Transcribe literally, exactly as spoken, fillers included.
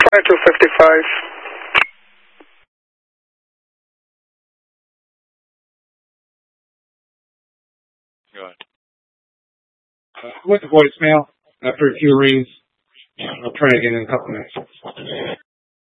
two fifty-five. Go ahead. Uh, with the voicemail after a few rings. I'll try again in a couple minutes.